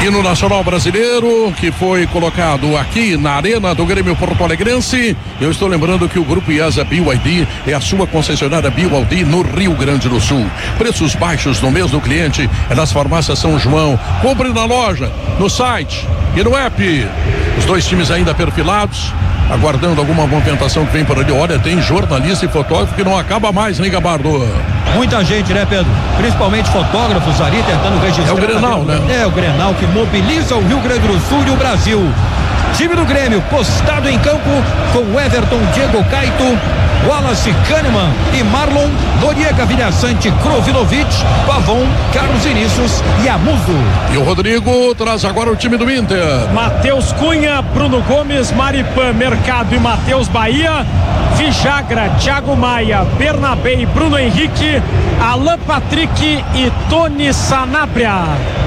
Hino nacional brasileiro que foi colocado aqui na arena do Grêmio Porto Alegrense. Eu estou lembrando que o Grupo IESA BYD é a sua concessionária BYD no Rio Grande do Sul. Preços baixos no mês do cliente é nas farmácias São João. Compre na loja, no site e no app. Os dois times ainda perfilados, aguardando alguma movimentação que vem por ali. Olha, tem jornalista e fotógrafo que não acaba mais, né, Gabardo? Muita gente, né, Pedro? Principalmente fotógrafos ali tentando registrar. É o Grenal, né? É o Grenal que mobiliza o Rio Grande do Sul e o Brasil. Time do Grêmio postado em campo com Everton, Diego Caito, Wallace Kahneman e Marlon, Noriega, Vilhaçante, Krovinovic, Pavon, Carlos Vinícius e Amuso. E o Rodrigo traz agora o time do Inter. Matheus Cunha, Bruno Gomes, Maripan, Mercado e Matheus Bahia, Vijagra, Thiago Maia, Bernabé e Bruno Henrique, Alan Patrick e Tony Sanabria.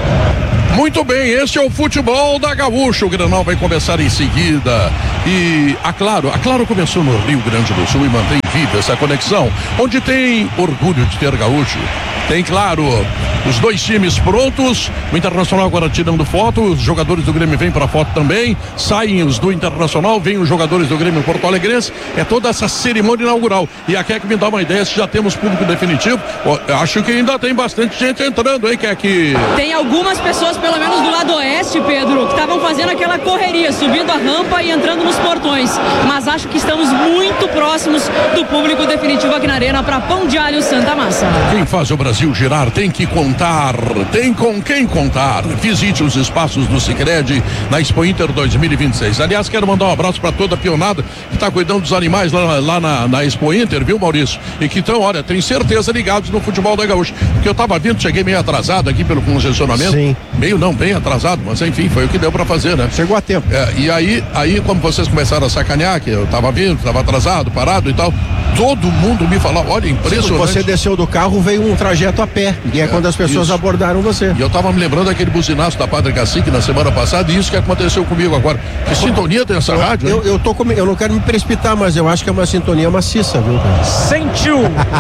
Muito bem, este é o futebol da Gaúcha. O Grenal vai começar em seguida. E a Claro começou no Rio Grande do Sul e mantém viva essa conexão, onde tem orgulho de ter gaúcho. Tem, claro, os dois times prontos. O Internacional agora tirando foto. Os jogadores do Grêmio vêm para foto também. Saem os do Internacional, vêm os jogadores do Grêmio Porto Alegrense. É toda essa cerimônia inaugural. E a Keck me dá uma ideia se já temos público definitivo. Acho que ainda tem bastante gente entrando, hein, Keck? Tem algumas pessoas, pelo menos do lado oeste, Pedro, que estavam fazendo aquela correria, subindo a rampa e entrando nos portões. Mas acho que estamos muito próximos do público definitivo aqui na Arena para Pão de Alho Santa Massa. Quem faz o Brasil girar tem que contar, tem com quem contar. Visite os espaços do Sicredi na Expo Inter 2026. Aliás, quero mandar um abraço para toda a peonada que está cuidando dos animais lá na Expo Inter, viu, Maurício? E que estão, olha, tenho certeza ligados no futebol da Gaúcha. Porque eu estava vindo, cheguei meio atrasado aqui pelo congestionamento. Sim. Meio não, bem atrasado, mas enfim, foi o que deu para fazer, né? Chegou a tempo. E aí, como vocês começaram a sacanear, que eu estava vindo, estava atrasado, parado e tal, todo mundo me falou, olha, impressionante. Você desceu do carro, veio um trajeto a pé. E é quando as pessoas abordaram você. E eu tava me lembrando daquele buzinaço da Padre Cacique na semana passada, e isso que aconteceu comigo agora. Que sintonia tem essa rádio, hein? Eu não quero me precipitar, mas eu acho que é uma sintonia maciça, viu, cara? Sentiu.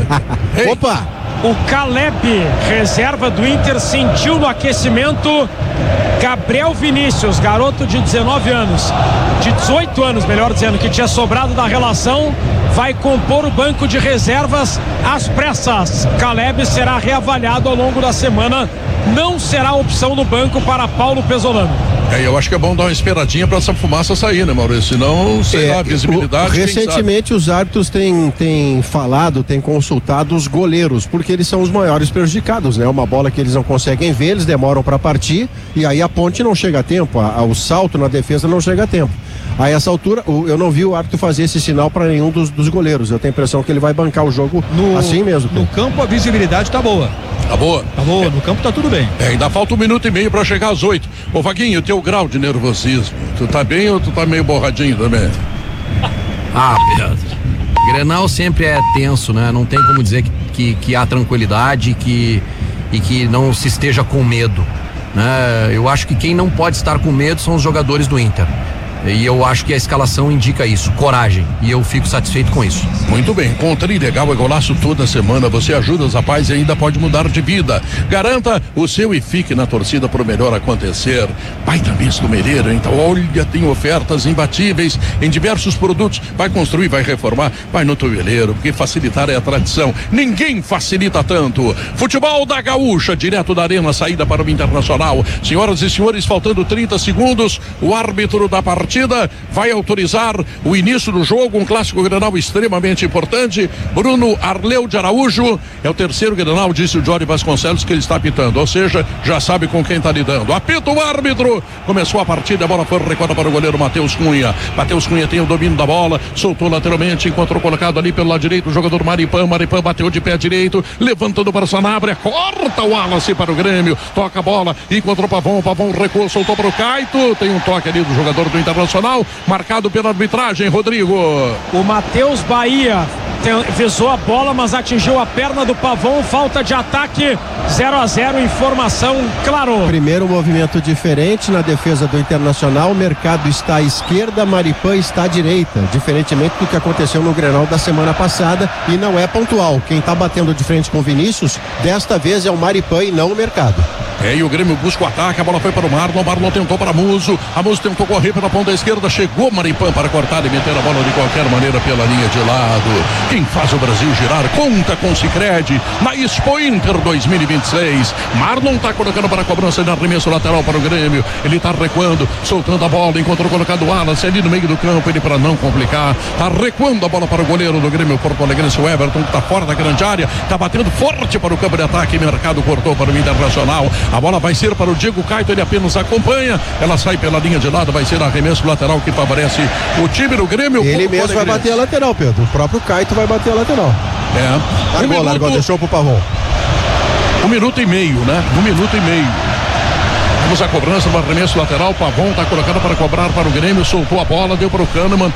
Opa! O Caleb, reserva do Inter, sentiu no aquecimento. Gabriel Vinícius, garoto de 19 anos, de 18 anos, melhor dizendo, que tinha sobrado da relação, vai compor o banco de reservas às pressas. Caleb será reavaliado ao longo da semana, não será opção no banco para Paulo Pesolano. Eu acho que é bom dar uma esperadinha para essa fumaça sair, né, Maurício? Senão, sei lá, visibilidade. Recentemente os árbitros têm falado, têm consultado os goleiros, porque eles são os maiores prejudicados, né? Uma bola que eles não conseguem ver, eles demoram para partir e aí a ponte não chega a tempo, o salto na defesa não chega a tempo. A essa altura, eu não vi o árbitro fazer esse sinal para nenhum dos goleiros. Eu tenho a impressão que ele vai bancar o jogo assim mesmo. No campo a visibilidade tá boa. Tá boa? Tá boa, no campo tá tudo bem. Ainda falta 1 minuto e meio para chegar às 8. Ô, Vaguinho, teu grau de nervosismo, tu tá bem ou tu tá meio borradinho também? Pedro, Grenal sempre é tenso, né? Não tem como dizer que há tranquilidade e que não se esteja com medo, né? Eu acho que quem não pode estar com medo são os jogadores do Inter. E eu acho que a escalação indica isso, coragem, e eu fico satisfeito com isso. Muito bem, com Trilegal é golaço toda semana, você ajuda os rapazes e ainda pode mudar de vida. Garanta o seu e fique na torcida para o melhor acontecer. Baita mês do Mereiro, então olha, tem ofertas imbatíveis em diversos produtos. Vai construir, vai reformar, vai no Toveleiro, porque facilitar é a tradição. Ninguém facilita tanto. Futebol da Gaúcha, direto da Arena, saída para o Internacional. Senhoras e senhores, faltando 30 segundos, o árbitro da partida vai autorizar o início do jogo, um clássico Grenal extremamente importante. Bruno Arleu de Araújo, é o terceiro Grenal, disse o Jory Vasconcelos que ele está apitando, ou seja, já sabe com quem está lidando. Apita o árbitro, começou a partida, a bola foi recuada para o goleiro Matheus Cunha. Matheus Cunha tem o domínio da bola, soltou lateralmente, encontrou colocado ali pelo lado direito o jogador Maripan bateu de pé direito, levantando para o Sanabria, corta o Wallace para o Grêmio, toca a bola, encontrou Pavon recuou, soltou para o Caito, tem um toque ali do jogador do Internacional, marcado pela arbitragem, Rodrigo. O Matheus Bahia visou a bola, mas atingiu a perna do Pavon, falta de ataque, 0-0, informação, claro. Primeiro movimento diferente na defesa do Internacional, Mercado está à esquerda, Maripan está à direita, diferentemente do que aconteceu no Grenal da semana passada, e não é pontual. Quem está batendo de frente com o Vinícius, desta vez é o Maripan e não o Mercado. E o Grêmio busca o ataque, a bola foi para o Marlon tentou para Muso, a Muso tentou correr pela ponta esquerda, chegou Maripan para cortar e meter a bola de qualquer maneira pela linha de lado. Quem faz o Brasil girar, conta com o Sicredi na Expo Inter 2026. Marlon tá colocando para a cobrança de arremesso lateral para o Grêmio, ele tá recuando, soltando a bola, encontrou colocado o Wallace ali no meio do campo, ele para não complicar, tá recuando a bola para o goleiro do Grêmio Porto Alegrense, o Everton, que tá fora da grande área, tá batendo forte para o campo de ataque, Mercado cortou para o Internacional, a bola vai ser para o Diego Caito, ele apenas acompanha, ela sai pela linha de lado, vai ser arremesso lateral que favorece o time do Grêmio. Ele mesmo vai bater a lateral, Pedro, o próprio Caito vai bater a lateral. Largou, deixou pro Pavon. 1 minuto e meio, né? 1 minuto e meio. Vamos à cobrança do arremesso lateral. Pavon está colocando para cobrar para o Grêmio. Soltou a bola, deu para o Kahneman.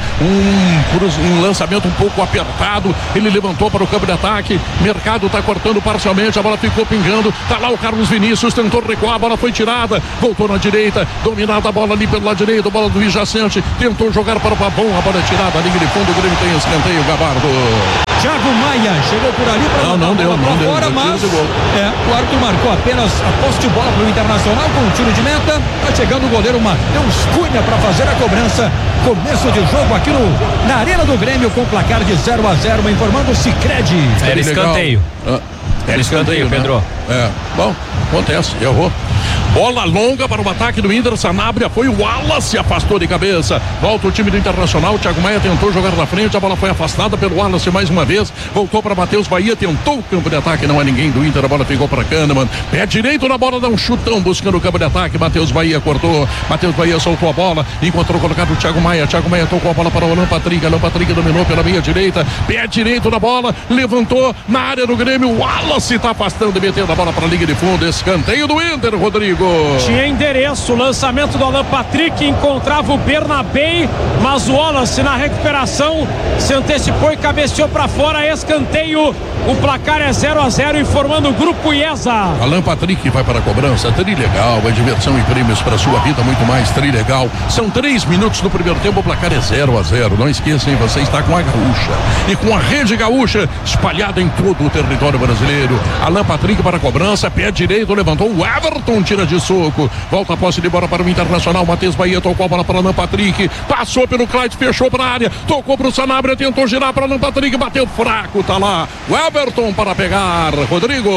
Um lançamento um pouco apertado. Ele levantou para o campo de ataque. Mercado está cortando parcialmente. A bola ficou pingando. Está lá o Carlos Vinícius. Tentou recuar. A bola foi tirada. Voltou na direita. Dominada a bola ali pelo lado direito. A bola do Jacente. Tentou jogar para o Pavon. A bola é tirada. A linha de fundo. O Grêmio tem escanteio. Gabardo. Thiago Maia chegou por ali para não deu fora, mas o árbitro marcou apenas a posse de bola para o Internacional com um tiro de meta. Tá chegando o goleiro Matheus Cunha para fazer a cobrança. Começo de jogo aqui na Arena do Grêmio com placar de 0-0, informando o Sicredi. Era escanteio. Era escanteio, Pedro. Né? Bom, acontece, errou. Bola longa para o ataque do Inter, Sanabria foi o Wallace, afastou de cabeça. Volta o time do Internacional, Thiago Maia tentou jogar na frente, a bola foi afastada pelo Wallace mais uma vez. Voltou para Matheus Bahia, tentou o campo de ataque, não há ninguém do Inter, a bola ficou para Kahneman. Pé direito na bola, dá um chutão buscando o campo de ataque. Matheus Bahia cortou, Matheus Bahia soltou a bola, encontrou colocado o Thiago Maia. Thiago Maia tocou a bola para o Alan Patrick. Alan Patrick dominou pela meia direita, pé direito na bola, levantou na área do Grêmio. Wallace está afastando e metendo a bola para a linha de fundo. Escanteio do Inter, Rodrigo. Tinha endereço, o lançamento do Alan Patrick encontrava o Bernabé, mas o Wallace na recuperação se antecipou e cabeceou para fora. Escanteio, o placar é 0-0, informando o grupo IESA. Alan Patrick vai para a cobrança. Trilegal, é diversão e prêmios para sua vida, muito mais. Trilegal, são 3 minutos do primeiro tempo, o placar é 0-0. Não esqueçam, você está com a Gaúcha e com a Rede Gaúcha espalhada em todo o território brasileiro. Alan Patrick para a cobrança, pé direito, levantou o Everton, tira de soco. Volta a posse de bola para o Internacional. Matheus Bahia tocou a bola para o Alan Patrick. Passou pelo Clyde, fechou para a área. Tocou para o Sanabria, tentou girar para o Alan Patrick. Bateu fraco, tá lá o Everton para pegar. Rodrigo.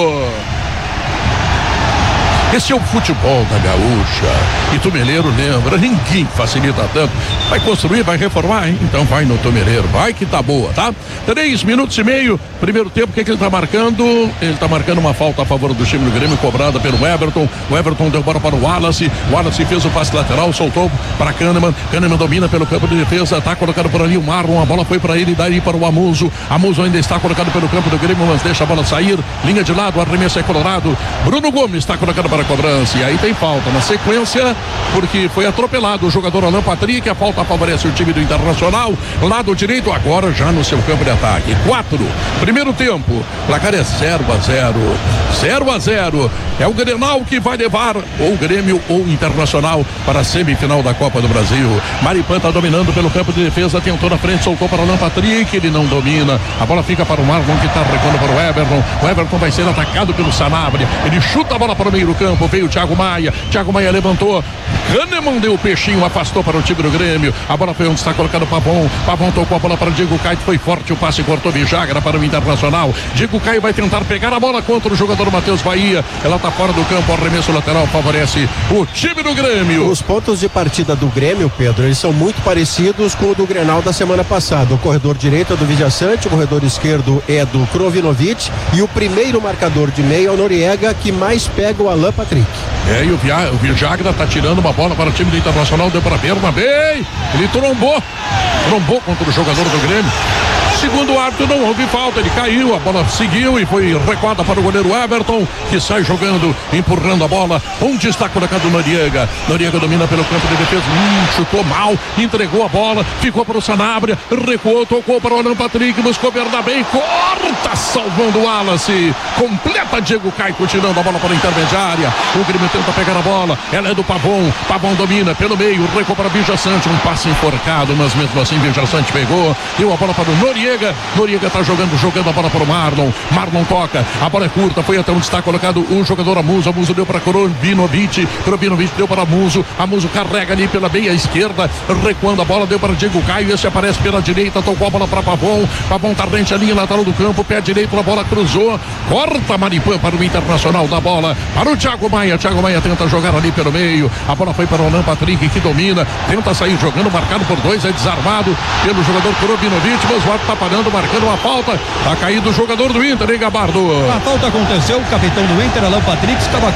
Esse é o futebol da Gaúcha. E Tumeleiro lembra, ninguém facilita tanto. Vai construir, vai reformar, hein? Então vai no Tumeleiro, vai que tá boa, tá? 3 minutos e meio, primeiro tempo, o que ele tá marcando? Ele tá marcando uma falta a favor do time do Grêmio, cobrada pelo Everton. O Everton deu bola para o Wallace. O Wallace fez o passe lateral, soltou para Kahneman. Kahneman domina pelo campo de defesa, tá colocado por ali o Marlon. A bola foi para ele, daí para o Amuso. Amuso ainda está colocado pelo campo do Grêmio, mas deixa a bola sair. Linha de lado, o arremesso é colorado. Bruno Gomes está colocado para a cobrança, e aí tem falta na sequência, porque foi atropelado o jogador Alan Patrick. A falta favorece o time do Internacional, lado direito, agora já no seu campo de ataque. 4, primeiro tempo, placar é 0-0. 0-0, é o Grenal que vai levar ou o Grêmio ou o Internacional para a semifinal da Copa do Brasil. Maripan está dominando pelo campo de defesa, tentou na frente, soltou para o Alan Patrick, ele não domina, a bola fica para o Marlon, que está recuando para o Everton. O Everton vai ser atacado pelo Sanabria, ele chuta a bola para o meio do campo, veio o Thiago Maia levantou, Kahneman deu o peixinho, afastou para o time do Grêmio. A bola foi onde está colocado o Pavon tocou a bola para o Diego Caio, foi forte o passe, cortou Vijagra para o Internacional. Diego Caio vai tentar pegar a bola contra o jogador Matheus Bahia, ela está fora do campo, arremesso lateral favorece o time do Grêmio. Os pontos de partida do Grêmio, Pedro, eles são muito parecidos com o do Grenal da semana passada. O corredor direito é do Vijaçante, o corredor esquerdo é do Krovinovic e o primeiro marcador de meio é o Noriega, que mais pega o Alan Patrick. E o Vijagra tá tirando uma bola para o time do Internacional, deu para Bernabé, ele trombou contra o jogador do Grêmio. Segundo o árbitro, não houve falta, ele caiu, a bola seguiu e foi recuada para o goleiro Everton, que sai jogando, empurrando a bola. Onde está colocado o Noriega? Noriega domina pelo campo de defesa, chutou mal, entregou a bola, ficou para o Sanabria, recuou, tocou para o Alan Patrick, buscou Bernabé, corta, salvando o Wallace, completa Diego Caio, tirando a bola para a intermediária. O Grêmio tenta pegar a bola, ela é do Pavon domina pelo meio, recuou para Vijaçante, um passe enforcado, mas mesmo assim Vijaçante pegou, deu a bola para o Noriega, Noriega tá jogando a bola para o Marlon toca, a bola é curta, foi até onde está colocado o jogador Amuso deu para Krobinovic deu para Amuso carrega ali pela meia esquerda, recuando a bola, deu para Diego Caio, esse aparece pela direita, tocou a bola para Pavon tá rente a linha lateral do campo, pé direito, a bola cruzou, corta Maripã para o Internacional, da bola para o Thiago Maia tenta jogar ali pelo meio, a bola foi para o Alan Patrick, que domina, tenta sair jogando, marcado por 2, é desarmado pelo jogador Krobinovic, mas o árbitro está parando, marcando uma falta, tá caído o jogador do Inter, hein, Gabardo? A falta aconteceu, o capitão do Inter, Alan Patrick, estava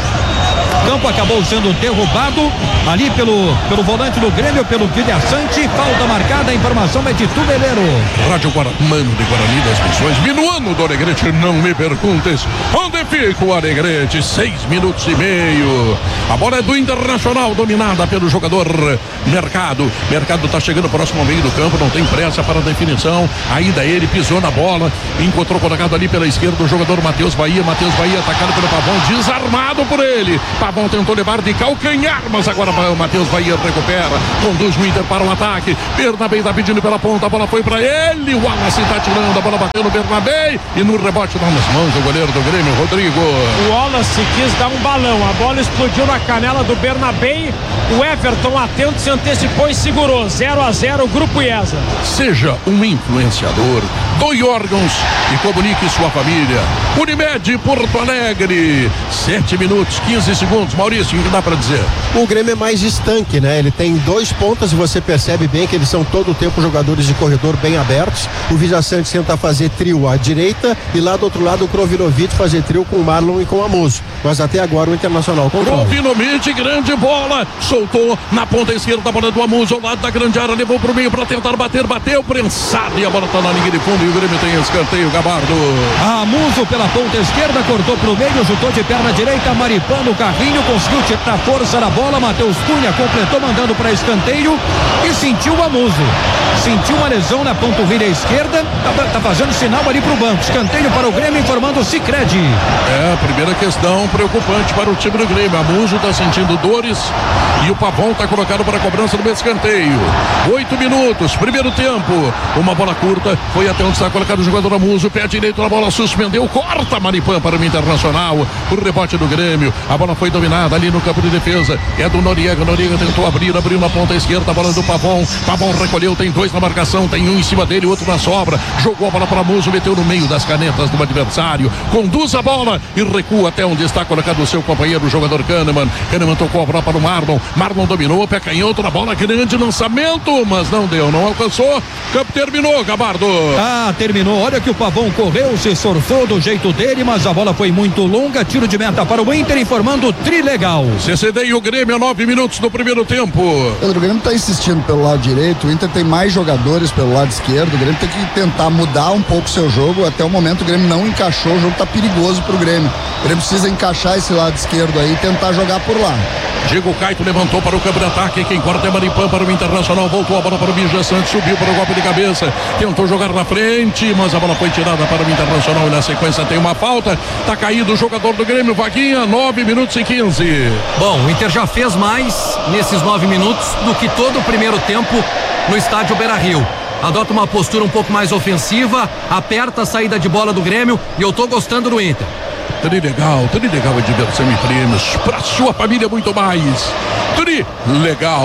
campo, acabou sendo derrubado ali pelo volante do Grêmio, pelo Vilhaçante, falta marcada, a informação é de Tubeleiro. Rádio Mano de Guarani das Missões, Minuano do Alegrete, não me perguntes onde fica o Alegrete, 6 minutos e meio, a bola é do Internacional, dominada pelo jogador Mercado tá chegando próximo ao meio do campo, não tem pressa para a definição, ainda ele pisou na bola, encontrou colocado ali pela esquerda o jogador Matheus Bahia atacado pelo Pavon, desarmado por ele, Pavon tentou levar de calcanhar, mas agora o Matheus Bahia recupera, conduz o Inter para o ataque, Bernabé está pedindo pela ponta, a bola foi para ele, o Wallace está tirando, a bola bateu no Bernabé e no rebote dá nas mãos do goleiro do Grêmio, Rodrigo. O Wallace quis dar um balão, a bola explodiu na canela do Bernabé, o Everton atento se antecipou e segurou, 0-0 Grupo IESA. Seja um influenciador, doe órgãos e comunique sua família. Unimed Porto Alegre, 7 minutos, 15 segundos. Maurício, o que dá pra dizer? O Grêmio é mais estanque, né? Ele tem 2 pontas e você percebe bem que eles são todo o tempo jogadores de corredor bem abertos. O Vilhaçante tenta fazer trio à direita e lá do outro lado o Krobinovic fazer trio com o Marlon e com o Amuso. Mas até agora o Internacional controla. Krobinovic, grande bola, soltou na ponta esquerda a bola do Amuso ao lado da grande área, levou pro meio para tentar bater, bateu, prensado e a bola tá na linha de fundo e o Grêmio tem escanteio, Gabardo. Amuso pela ponta esquerda, cortou pro meio, chutou de perna direita, Maripã no carrinho, conseguiu tirar força na bola, Matheus Cunha completou mandando para escanteio e sentiu o Amuso. Sentiu uma lesão na panturrilha esquerda, tá fazendo sinal ali pro banco. Escanteio para o Grêmio, informando o Sicredi. Primeira questão preocupante para o time do Grêmio. Amuso tá sentindo dores e o Pavon tá colocado para a cobrança do escanteio. 8 minutos, primeiro tempo. Uma bola curta, foi até onde está colocado o jogador Amuso, pé direito na bola, suspendeu, corta Maripã para o Internacional. O rebote do Grêmio, a bola foi dominada ali no campo de defesa. É do Noriega tentou abriu na ponta esquerda, a bola do Pavon recolheu, tem 2 na marcação, tem um em cima dele, outro na sobra, jogou a bola para Amuso, meteu no meio das canetas do adversário, conduz a bola e recua até onde está colocado o seu companheiro, o jogador Kahneman tocou a bola para o Marlon dominou, pé canhoto na bola, grande lançamento, mas não deu, não alcançou, campo terminou, Gabardo. Terminou, olha que o Pavon correu, se esforçou do jeito dele, mas a bola foi muito longa, tiro de meta para o Inter, informando o Trilegal. CCD e o Grêmio a 9 minutos do primeiro tempo. Pedro, o Grêmio está insistindo pelo lado direito, o Inter tem mais jogadores pelo lado esquerdo, o Grêmio tem que tentar mudar um pouco o seu jogo, até o momento o Grêmio não encaixou, o jogo está perigoso para o Grêmio. O Grêmio precisa encaixar esse lado esquerdo aí e tentar jogar por lá. Diego Caito levantou para o campo de ataque, quem corta é Maripã para o Internacional, voltou a bola para o Vilhaçante, subiu para o golpe de cabeça, tentou jogar na frente, mas a bola foi tirada para o Internacional e na sequência tem uma falta, tá caído o jogador do Grêmio, Vaguinha, 9 minutos e 15. Bom, o Inter já fez mais nesses 9 minutos do que todo o primeiro tempo no estádio Beira-Rio. Adota uma postura um pouco mais ofensiva, aperta a saída de bola do Grêmio e eu tô gostando do Inter. Trilegal é diversão e prêmios pra sua família, muito mais. Trilegal.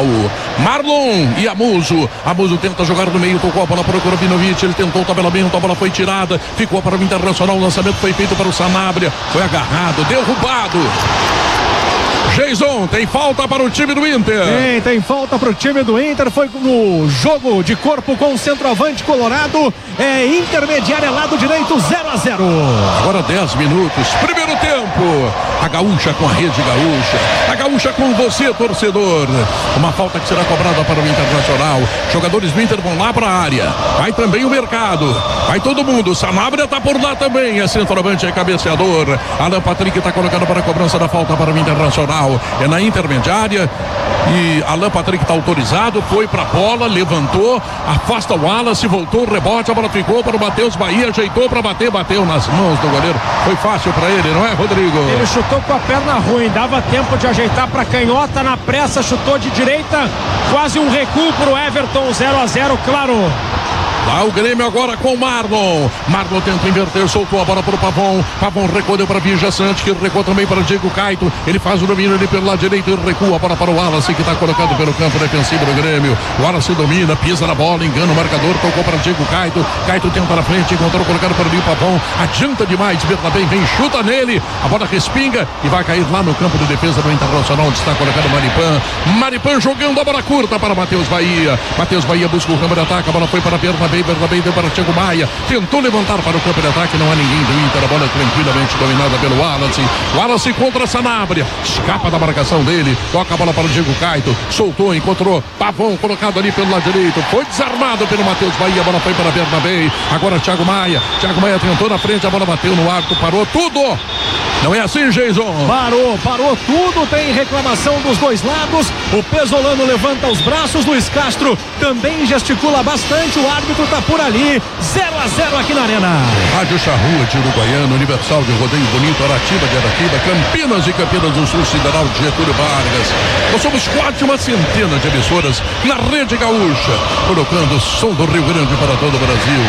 Marlon e Amuso tenta jogar no meio, tocou a bola para o Krobinovic, ele tentou o tabelamento, a bola foi tirada, ficou para o Internacional, o lançamento foi feito para o Sanabria, foi agarrado, derrubado. Jason, tem falta para o time do Inter. Tem falta para o time do Inter. Foi no jogo de corpo com o centroavante colorado. Intermediária, lado direito, 0-0. Agora 10 minutos, primeiro tempo. A Gaúcha com a Rede Gaúcha. A Gaúcha com você, torcedor. Uma falta que será cobrada para o Internacional. Jogadores do Inter vão lá para a área. Vai também o Mercado. Vai todo mundo. Sanabria está por lá também. É centroavante, é cabeceador. Alan Patrick está colocado para a cobrança da falta para o Internacional. É na intermediária e Alan Patrick está autorizado, foi para a bola, levantou, afasta o Wallace, voltou o rebote, a bola ficou para o Matheus Bahia, ajeitou para bater, bateu nas mãos do goleiro, foi fácil para ele, não é, Rodrigo? Ele chutou com a perna ruim, dava tempo de ajeitar para canhota, na pressa chutou de direita, quase um recuo para o Everton, 0-0, claro. Lá o Grêmio agora com o Marlon. Marlon tenta inverter, soltou a bola para o Pavon. Pavon recuou, deu para Vija Sante, que recuou também para Diego Caito. Ele faz o domínio ali pelo lado direito e recua a bola para o Wallace, que está colocado pelo campo defensivo do Grêmio. O Wallace domina, pisa na bola, engana o marcador, tocou para Diego Caito. Caito tenta na frente, encontrou colocado para ali o Pavon. Adianta demais, Bernabé vem, chuta nele. A bola respinga e vai cair lá no campo de defesa do Internacional, onde está colocado o Maripan. Maripan jogando a bola curta para Matheus Bahia. Matheus Bahia busca o campo de ataque, a bola foi para Bernabé. Bernabé deu para Thiago Maia. Tentou levantar para o campo de ataque, não há ninguém do Inter. A bola é tranquilamente dominada pelo Wallace. Wallace contra Sanabria. Escapa da marcação dele. Toca a bola para o Diego Caito. Soltou, encontrou Pavon colocado ali pelo lado direito. Foi desarmado pelo Matheus Bahia. A bola foi para Bernabé. Agora Thiago Maia. Thiago Maia tentou na frente. A bola bateu no arco. Parou tudo. Não é assim, Jason? Parou tudo. Tem reclamação dos dois lados. O Pesolano levanta os braços. Luiz Castro também gesticula bastante. O árbitro está por ali. 0-0 aqui na Arena. Rádio Charrua de Uruguaiana, Universal de Rodeio Bonito, Aratiba de Aratiba, Campinas e Campinas do Sul, Sideral de Getúlio Vargas. Nós somos quase uma centena de emissoras na Rede Gaúcha, colocando o som do Rio Grande para todo o Brasil.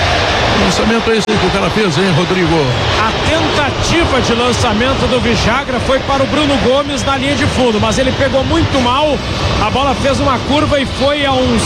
O lançamento é esse que o cara fez, hein, Rodrigo? A tentativa de lançamento do Vijagra foi para o Bruno Gomes na linha de fundo, mas ele pegou muito mal. A bola fez uma curva e foi a uns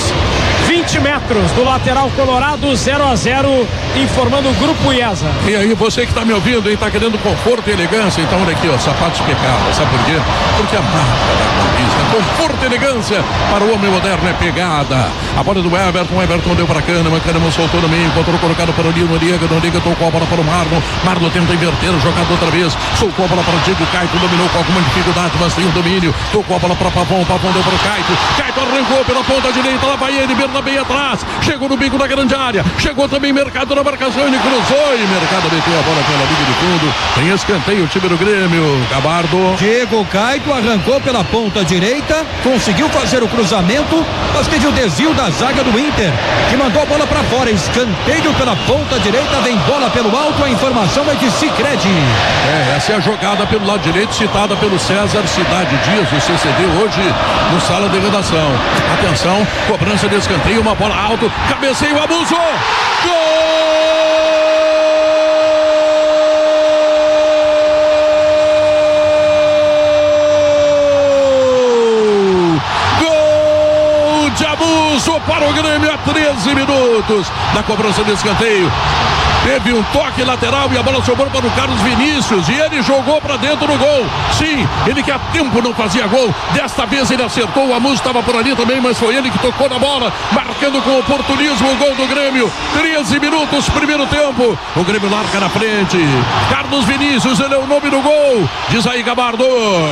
20 metros do lateral colorado. 0-0, informando o Grupo IESA. E aí, você que está me ouvindo e está querendo conforto e elegância, então olha aqui, ó, sapatos impecáveis. Sabe por quê? Porque a marca da conquista, conforto e elegância para o homem moderno é pegada. A bola do Everton deu para Kahneman soltou no meio, encontrou colocado para o Noriega tocou a bola para o Marlon tenta inverter o jogador outra vez, soltou a bola para o Diego Caito, dominou com alguma dificuldade, mas tem o domínio, tocou a bola para Pavon deu para o Caito arrancou pela ponta direita, lá vai ele, Bernabé atrás, chegou no bico da grande área, chegou também Mercado na marcação, ele cruzou e Mercado meteu a bola pela linha de fundo, tem escanteio o time do Grêmio. Gabardo. Diego Caito arrancou pela ponta direita, conseguiu fazer o cruzamento, mas teve o desvio da zaga do Inter, que mandou a bola para fora, escanteio pela ponta direita, vem bola pelo alto, a informação é de Sicredi. Essa é a jogada pelo lado direito, citada pelo César Cidade Dias, do CCD, hoje no sala de redação. Atenção, cobrança de escanteio, uma bola alto, cabeceio, abusou, gol! De abuso para o Grêmio a 13 minutos da cobrança de escanteio. Teve um toque lateral e a bola sobrou para o Carlos Vinícius e ele jogou para dentro do gol. Sim, ele que há tempo não fazia gol. Desta vez ele acertou, o Amuso estava por ali também, mas foi ele que tocou na bola, marcando com oportunismo o gol do Grêmio. 13 minutos, primeiro tempo. O Grêmio larga na frente. Carlos Vinícius, ele é o nome do gol. Diz aí, Gabardo.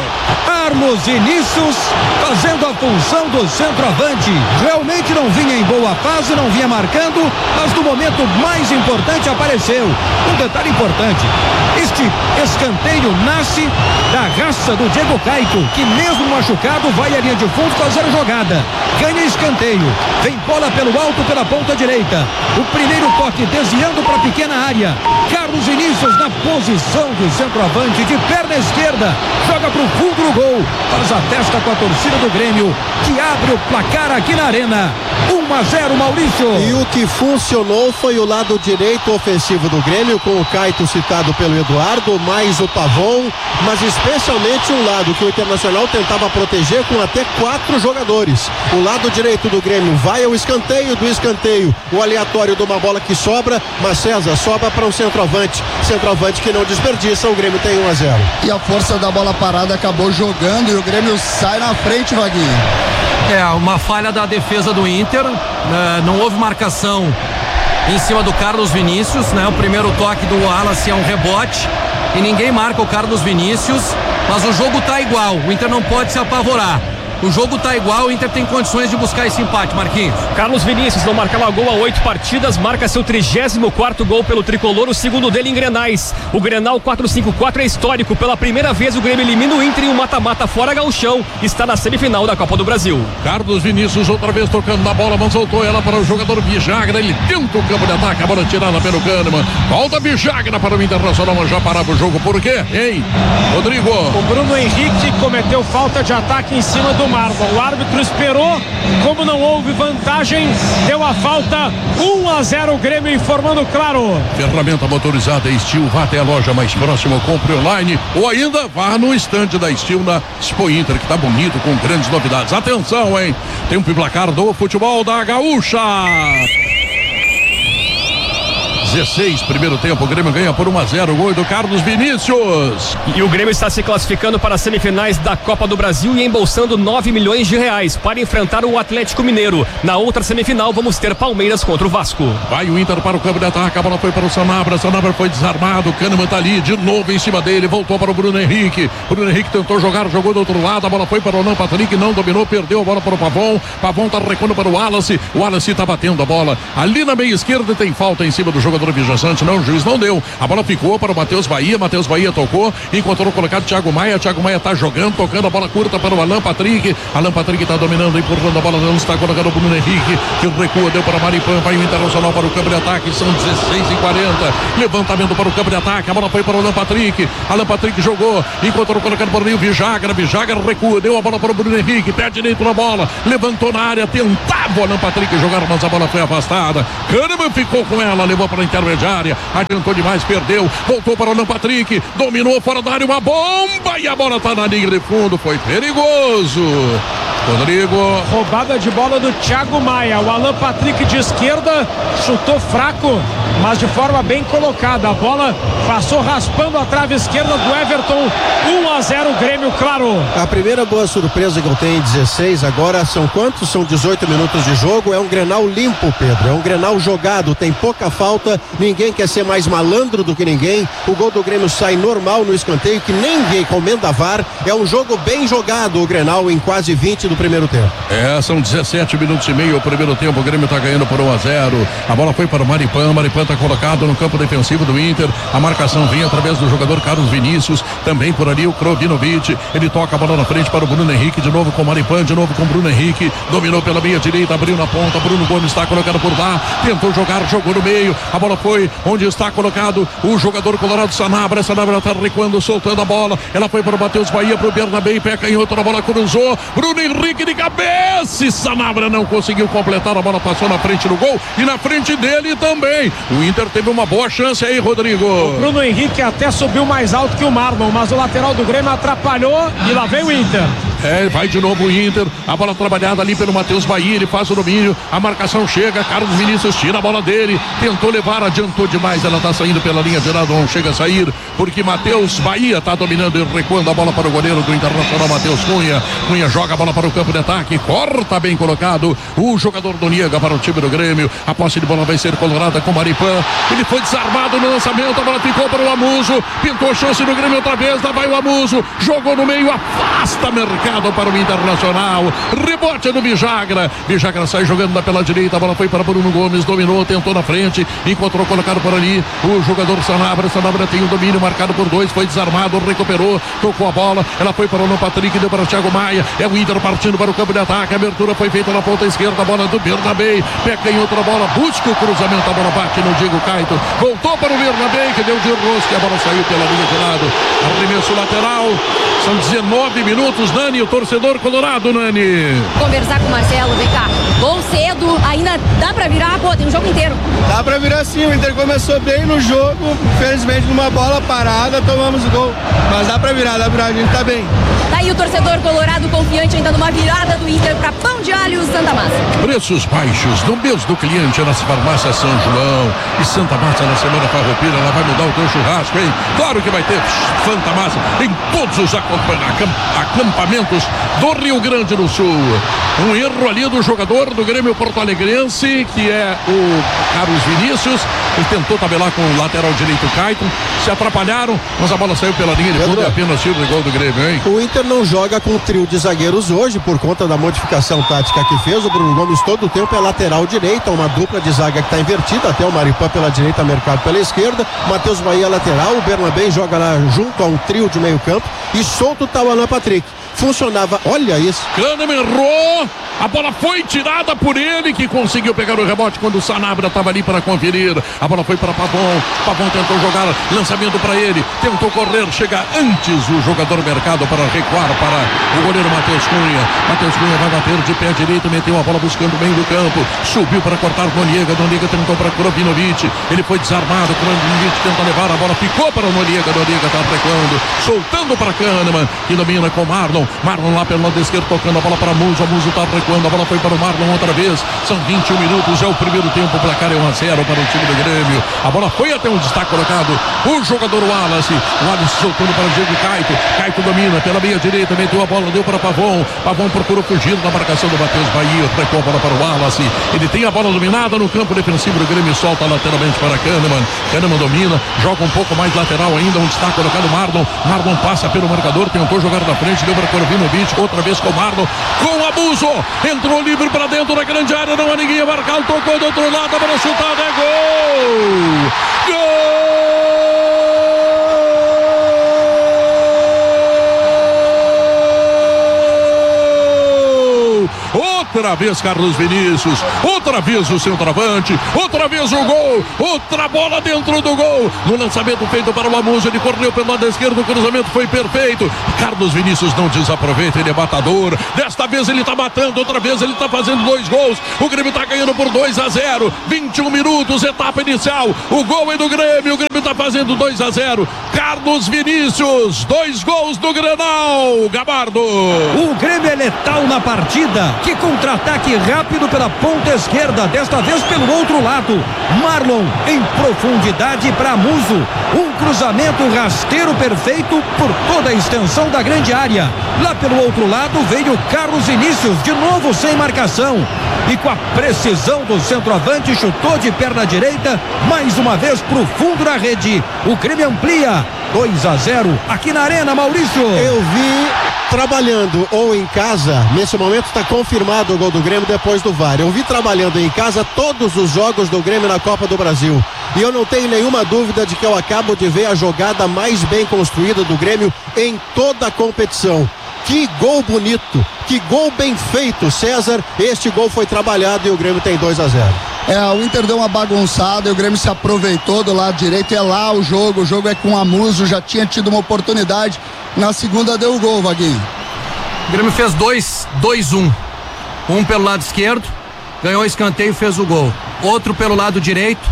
Carlos Vinícius fazendo a função do centroavante. Realmente não vinha em boa fase, não vinha marcando, mas no momento mais importante apareceu. Um detalhe importante: este escanteio nasce da raça do Diego Caito, que mesmo machucado vai à linha de fundo fazer a jogada. Ganha escanteio, vem bola pelo alto pela ponta direita. O primeiro toque desviando para a pequena área. Carlos Vinícius na posição de centroavante, de perna esquerda, joga para o fundo do gol, faz a testa com a torcida do Grêmio, que abre o placar aqui na Arena. 1-0, Maurício. E o que funcionou foi o lado direito ofensivo do Grêmio, com o Caito citado pelo Eduardo, mais o Pavon, mas especialmente um lado que o Internacional tentava proteger com até 4 jogadores. O lado direito do Grêmio vai ao escanteio, do escanteio o aleatório de uma bola que sobra, mas César sobra para um centroavante que não desperdiça. O Grêmio tem 1-0. E a força da bola parada acabou jogando e o Grêmio sai na frente, Vaguinho. Uma falha da defesa do Inter, não houve marcação em cima do Carlos Vinícius, né? O primeiro toque do Wallace é um rebote e ninguém marca o Carlos Vinícius, mas o jogo tá igual, o Inter não pode se apavorar. O jogo tá igual, o Inter tem condições de buscar esse empate, Marquinhos. Carlos Vinícius não marcava gol há 8 partidas, marca seu 34º gol pelo Tricolor, o segundo dele em Grenais. O Grenal 4-5-4 é histórico, pela primeira vez o Grêmio elimina o Inter em um mata-mata fora gauchão, está na semifinal da Copa do Brasil. Carlos Vinícius outra vez tocando na bola, mas soltou ela para o jogador Vijagra, ele tenta o campo de ataque, a bola tirada pelo Kahneman, volta Vijagra para o Internacional, mas já parava o jogo, por quê, hein, Rodrigo? O Bruno Henrique cometeu falta de ataque em cima do do Marlon. O árbitro esperou, como não houve vantagem, deu a falta. 1-0 o Grêmio, informando claro. Ferramenta motorizada Steel, vá até a loja mais próxima, compre online ou ainda vá no estande da Steel na Expo Inter, que tá bonito, com grandes novidades. Atenção, hein? Tempo e placar do futebol da Gaúcha. 16, primeiro tempo, o Grêmio ganha por 1-0, gol do Carlos Vinícius. E o Grêmio está se classificando para as semifinais da Copa do Brasil e embolsando 9 milhões de reais para enfrentar o Atlético Mineiro. Na outra semifinal vamos ter Palmeiras contra o Vasco. Vai o Inter para o campo de ataque, a bola foi para o Sanabria foi desarmado, o Kahneman tá ali, de novo em cima dele, voltou para o Bruno Henrique tentou jogar, jogou do outro lado, a bola foi para o Alan Patrick, não dominou, perdeu a bola para o Pavon tá recuando para o Wallace tá batendo a bola ali na meia esquerda, tem falta em cima do jogador Vijaçante, não, o juiz não deu, a bola ficou para o Matheus Bahia tocou, encontrou o colocado Thiago Maia tá jogando, tocando a bola curta para o Alan Patrick tá dominando, empurrando a bola, não está colocando o Bruno Henrique, que recua, deu para Maripã, vai o Internacional para o campo de ataque, são 16h40, levantamento para o campo de ataque, a bola foi para o Alan Patrick jogou, encontrou colocando para o Rio Vijagra recua, deu a bola para o Bruno Henrique, pé direito na bola, levantou na área, tentava o Alan Patrick jogar, mas a bola foi afastada, Kahneman ficou com ela, levou para a intermediária, adiantou demais, perdeu, voltou para o Alan Patrick, dominou fora da área, uma bomba e a bola está na linha de fundo, foi perigoso. Rodrigo. Roubada de bola do Thiago Maia, o Alan Patrick de esquerda chutou fraco, mas de forma bem colocada, a bola passou raspando a trave esquerda do Everton. 1-0 Grêmio, claro. A primeira boa surpresa que eu tenho em 16, agora são quantos? São 18 minutos de jogo, é um Grenal limpo, Pedro, é um Grenal jogado, tem pouca falta, ninguém quer ser mais malandro do que ninguém, o gol do Grêmio sai normal no escanteio, que ninguém comenda VAR, é um jogo bem jogado o Grenal em quase 20 do primeiro tempo. São 17 minutos e meio o primeiro tempo, o Grêmio tá ganhando por 1-0, a bola foi para o Maripã tá colocado no campo defensivo do Inter, a marcação vem através do jogador Carlos Vinícius, também por ali o Krovinovic, ele toca a bola na frente para o Bruno Henrique, de novo com o Maripã, de novo com o Bruno Henrique, dominou pela meia direita, abriu na ponta, Bruno Gomes está colocado por lá, tentou jogar, jogou no meio, a bola foi onde está colocado o jogador colorado Sanabria está recuando, soltando a bola, ela foi para o Matheus Bahia, para o Bernabé, pé canhoto, a bola cruzou, Bruno Henrique de cabeça, e Sanabria não conseguiu completar, a bola passou na frente do gol e na frente dele também. O Inter teve uma boa chance aí, Rodrigo. O Bruno Henrique até subiu mais alto que o Marlon, mas o lateral do Grêmio atrapalhou e lá vem o Inter. Vai de novo o Inter, a bola trabalhada ali pelo Matheus Bahia, ele faz o domínio, a marcação chega, Carlos Vinícius tira a bola dele, tentou levar, adiantou demais, ela tá saindo pela linha de lado, não chega a sair, porque Matheus Bahia tá dominando e recuando a bola para o goleiro do Internacional, Matheus Cunha joga a bola para o campo de ataque, corta bem colocado, o jogador do Niega para o time do Grêmio, a posse de bola vai ser colorada com Maripã, ele foi desarmado no lançamento, a bola ficou para o Amuso, pintou chance do Grêmio outra vez, lá vai o Amuso, jogou no meio, afasta mercado para o Internacional, rebote do Vijagra sai jogando pela direita, a bola foi para Bruno Gomes, dominou, tentou na frente, encontrou colocado por ali o jogador Sanabria tem o domínio marcado por 2, foi desarmado, recuperou, tocou a bola, ela foi para o Alan Patrick, deu para o Thiago Maia, é o Inter partindo para o campo de ataque, a abertura foi feita na ponta esquerda, a bola do Bernabé, pega em outra bola, busca o cruzamento, a bola bate no Diego Caito, voltou para o Bernabé, que deu de rosca, a bola saiu pela linha de lado, arremesso lateral, são 19 minutos, Nani, o torcedor colorado, Nani. Conversar com o Marcelo, vem cá, gol cedo, ainda dá pra virar, pô, tem um jogo inteiro. Dá pra virar sim, o Inter começou bem no jogo, infelizmente numa bola parada, tomamos o gol, mas dá pra virar, a gente tá bem. Tá aí o torcedor colorado confiante ainda numa virada do Inter pra Pão de Alho Santa Massa. Preços baixos no mês do cliente nas farmácias São João e Santa Massa na semana farroupilha, ela vai mudar o teu churrasco, hein? Claro que vai ter Santa Massa em todos os acampamentos do Rio Grande do Sul. Um erro ali do jogador do Grêmio Porto-Alegrense, que é o Carlos Vinícius, ele tentou tabelar com o lateral direito Caito, se atrapalharam, mas a bola saiu pela linha de fundo e apenas tiro de gol do Grêmio, hein? O Inter não joga com o trio de zagueiros hoje por conta da modificação tática que fez. O Bruno Gomes todo o tempo é lateral direita, uma dupla de zaga que está invertida, até o Maripã pela direita, Mercado pela esquerda, Matheus Bahia lateral, o Bernabé joga lá junto a um trio de meio campo e solto tá o Alan Patrick. funcionava. Olha isso. Kahneman errou. A bola foi tirada por ele, que conseguiu pegar o rebote quando o Sanabria estava ali para conferir. A bola foi para Pavon. Pavon tentou jogar, lançamento para ele. Tentou correr, chega antes o jogador Mercado para recuar para o goleiro Matheus Cunha. Matheus Cunha vai bater de pé direito, meteu a bola buscando bem do campo. Subiu para cortar Noriega. Noriega tentou para Krovinovic. Ele foi desarmado. Krovinovic tenta levar a bola, ficou para o Noriega. Noriega está recuando, soltando para Kahneman, que domina com Marlon. Marlon lá pelo lado esquerdo, tocando a bola para Muso. A Muso está recuando. A bola foi para o Marlon outra vez. São 21 minutos, é o primeiro tempo. O placar é 1-0 para o time do Grêmio. A bola foi até onde está colocado o jogador Wallace. Wallace soltando para o Diego Caito. Caito domina pela meia direita, meteu a bola, deu para Pavon. Pavon procurou fugir da marcação do Matheus Bahia. Trecou a bola para o Wallace. Ele tem a bola dominada no campo defensivo do Grêmio. Solta lateralmente para Kahneman. Kahneman domina, joga um pouco mais lateral ainda, onde está colocado Marlon. Marlon passa pelo marcador, tentou jogar na frente, deu para Krovinovic. Outra vez com Marlon, com abuso. Entrou livre para dentro da grande área, não há ninguém a marcar, tocou do outro lado, a bola chutada, é gol! Gol! Outra vez Carlos Vinícius, outra vez o centroavante, outra vez o gol, outra bola dentro do gol, no lançamento feito para o Amuso, ele correu pelo lado esquerdo, o cruzamento foi perfeito. Carlos Vinícius não desaproveita, ele é matador, desta vez ele está matando, outra vez ele está fazendo 2 gols, o Grêmio está ganhando por 2-0, 21 minutos, etapa inicial, o gol é do Grêmio, o Grêmio está fazendo 2-0, Carlos Vinícius, 2 gols do Grenal, Gabardo. O Grêmio é letal na partida, que contra-ataque rápido pela ponta esquerda, desta vez pelo outro lado. Marlon em profundidade para Muso. Um cruzamento rasteiro perfeito por toda a extensão da grande área. Lá pelo outro lado veio Carlos Vinícius, de novo sem marcação. E com a precisão do centroavante, chutou de perna direita, mais uma vez pro fundo da rede. O Grêmio amplia 2-0 aqui na Arena, Maurício. Eu vi trabalhando ou em casa, nesse momento está confirmado o gol do Grêmio depois do VAR. Eu vi trabalhando em casa todos os jogos do Grêmio na Copa do Brasil. E eu não tenho nenhuma dúvida de que eu acabo de ver a jogada mais bem construída do Grêmio em toda a competição. Que gol bonito, que gol bem feito, César. Este gol foi trabalhado e o Grêmio tem 2-0. O Inter deu uma bagunçada e o Grêmio se aproveitou do lado direito. É lá o jogo é com o Amuso, já tinha tido uma oportunidade. Na segunda deu o gol, Vaguinho. O Grêmio fez 2-1. Um pelo lado esquerdo, ganhou o escanteio e fez o gol. Outro pelo lado direito,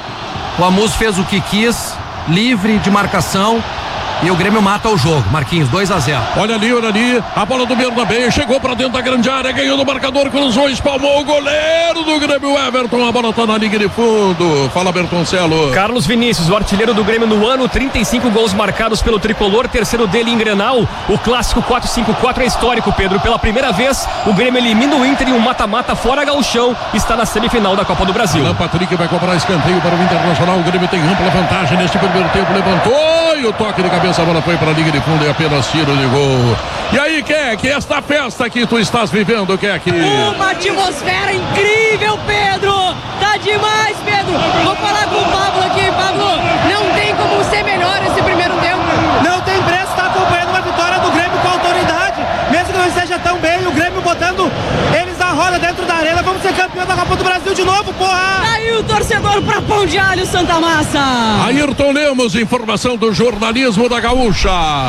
o Amuso fez o que quis, livre de marcação. E o Grêmio mata o jogo. Marquinhos, 2-0. Olha ali, a bola do Bernabé, chegou pra dentro da grande área, ganhou no marcador, cruzou, espalmou o goleiro do Grêmio, Everton, a bola tá na linha de fundo. Fala, Bertoncelo. Carlos Vinícius, o artilheiro do Grêmio no ano, 35 gols marcados pelo tricolor, terceiro dele em Grenal. O clássico 4-5-4 é histórico, Pedro. Pela primeira vez, o Grêmio elimina o Inter em um mata-mata fora gauchão, está na semifinal da Copa do Brasil. Alan Patrick vai cobrar escanteio para o Internacional, o Grêmio tem ampla vantagem neste primeiro tempo, levantou e o toque de cabeça, a bola foi para a linha de fundo e apenas tiro de gol. E aí, Keck, esta festa que tu estás vivendo, Keck? Uma atmosfera incrível, Pedro! Tá demais, Pedro! Vou falar com o Pablo aqui, Pablo, não tem como ser melhor esse primeiro tempo. Não tem preço, tá acompanhando uma vitória do Grêmio com autoridade, mesmo que não esteja tão bem, o Grêmio botando eles na roda dentro da arena, vamos ser campeão da Copa do Brasil de novo, porra! Aí o torcedor pra Pão de Alho, Santa Massa! Ayrton Lemos, informação do jornalismo da Gaúcha.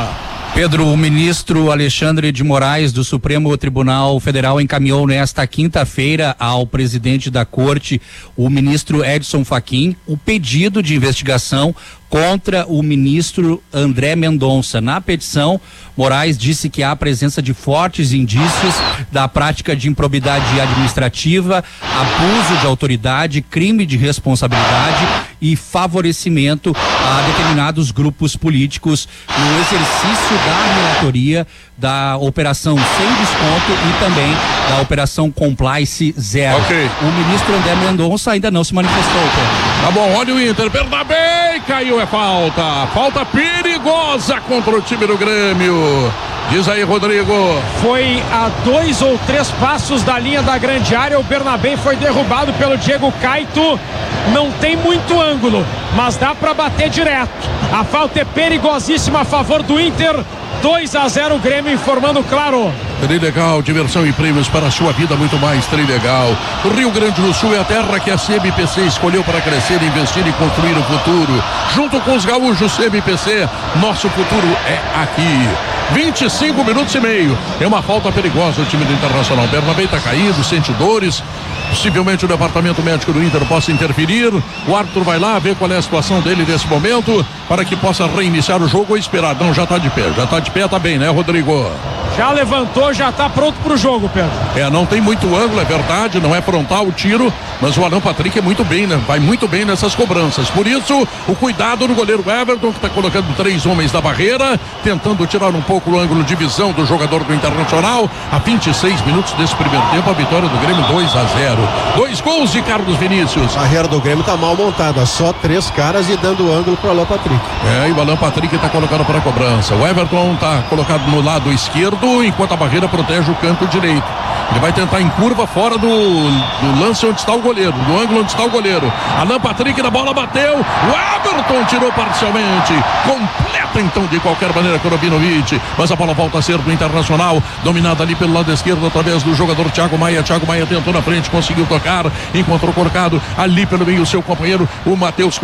Pedro, o ministro Alexandre de Moraes do Supremo Tribunal Federal encaminhou nesta quinta-feira ao presidente da corte, o ministro Edson Fachin, o pedido de investigação contra o ministro André Mendonça. Na petição, Moraes disse que há a presença de fortes indícios da prática de improbidade administrativa, abuso de autoridade, crime de responsabilidade e favorecimento a determinados grupos políticos no exercício da relatoria da operação sem desconto e também da operação Compliance Zero. Okay. O ministro André Mendonça ainda não se manifestou, Pedro. Tá bom, olha o Inter, Bernabé, caiu, é falta perigosa contra o time do Grêmio. Diz aí, Rodrigo. Foi a 2 ou 3 passos da linha da grande área, o Bernabé foi derrubado pelo Diego Caito, não tem muito ângulo, mas dá para bater direto. A falta é perigosíssima a favor do Inter. 2-0 Grêmio, informando Claro. Trilegal, diversão e prêmios para a sua vida, muito mais. Trilegal. O Rio Grande do Sul é a terra que a CMPC escolheu para crescer, investir e construir o futuro. Junto com os gaúchos CMPC, nosso futuro é aqui. 25 minutos e meio. É uma falta perigosa o time do Internacional. Bernabé está caído, sente dores. Possivelmente o departamento médico do Inter possa interferir. O árbitro vai lá ver qual é a situação dele nesse momento para que possa reiniciar o jogo ou esperar. Não, já está de pé, tá bem, né, Rodrigo? Já levantou, já está pronto para o jogo, Pedro. Não tem muito ângulo, é verdade, não é frontal o tiro, mas o Alan Patrick é muito bem, né? Vai muito bem nessas cobranças. Por isso, o cuidado do goleiro Everton, que está colocando 3 homens da barreira, tentando tirar um pouco o ângulo de visão do jogador do Internacional. A 26 minutos desse primeiro tempo, a vitória do Grêmio 2-0. 2 gols de Carlos Vinícius. A barreira do Grêmio está mal montada, só 3 caras e dando ângulo para o Alan Patrick. E o Alan Patrick está colocando para a cobrança. O Everton está colocado no lado esquerdo, enquanto a barreira protege o canto direito. Ele vai tentar em curva fora do lance onde está o goleiro, do ângulo onde está o goleiro. Alan Patrick na bola bateu, o Everton tirou parcialmente, completa então de qualquer maneira Korobinovic, mas a bola volta a ser do Internacional, dominada ali pelo lado esquerdo através do jogador Thiago Maia. Thiago Maia tentou na frente, conseguiu tocar, encontrou colocado ali pelo meio o seu companheiro, o Matheus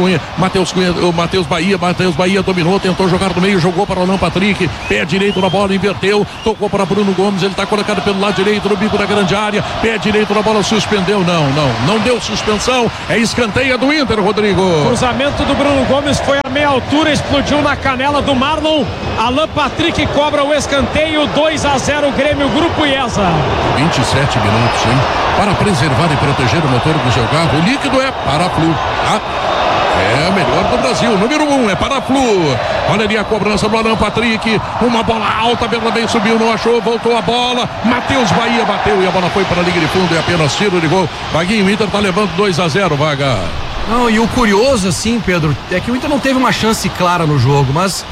Bahia dominou, tentou jogar no meio, jogou para o Alan Patrick, pé direito na bola, inverteu, tocou para Bruno Gomes, ele está colocado pelo lado direito no bico da grande área, pé direito na bola, suspendeu, não deu suspensão, é escanteio do Inter, Rodrigo. Cruzamento do Bruno Gomes foi a meia altura, explodiu na canela do Marlon. Alan Patrick cobra o escanteio, 2-0 Grêmio, Grupo IESA. 27 minutos, hein? Para preservar e proteger o motor do seu carro, o líquido é Paraflu, tá? É o melhor do Brasil, número 1 é Paraflu. Olha ali a cobrança do Alan Patrick, uma bola alta, Bernabé subiu, não achou, voltou a bola, Matheus Bahia bateu e a bola foi para a linha de fundo, é apenas tiro de gol. Vaguinho, o Inter tá levando 2-0, Vaga. Não, e o curioso assim, Pedro, é que o Inter não teve uma chance clara no jogo, mas